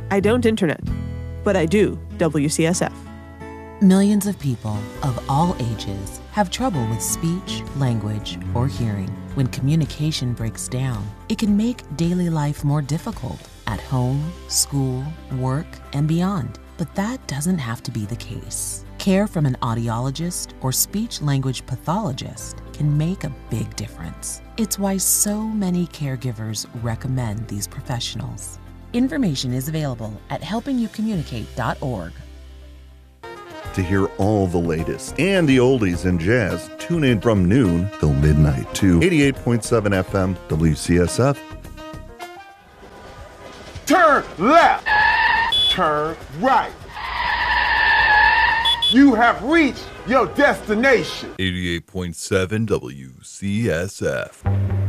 I don't internet, but I do WCSF. Millions of people of all ages have trouble with speech, language, or hearing. When communication breaks down, it can make daily life more difficult at home, school, work, and beyond. But that doesn't have to be the case. Care from an audiologist or speech-language pathologist can make a big difference. It's why so many caregivers recommend these professionals. Information is available at helpingyoucommunicate.org. To hear all the latest and the oldies in jazz, tune in from noon till midnight to 88.7 FM WCSF. Turn left. Turn right. You have reached your destination. 88.7 WCSF.